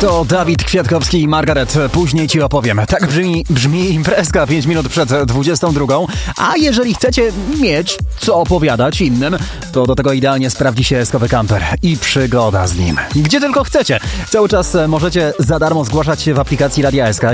To Dawid Kwiatkowski i Margaret. Później ci opowiem. Tak brzmi imprezka 5 minut przed 22. A jeżeli chcecie mieć co opowiadać innym, to do tego idealnie sprawdzi się Eskowy Camper i przygoda z nim. Gdzie tylko chcecie. Cały czas możecie za darmo zgłaszać się w aplikacji Radia SK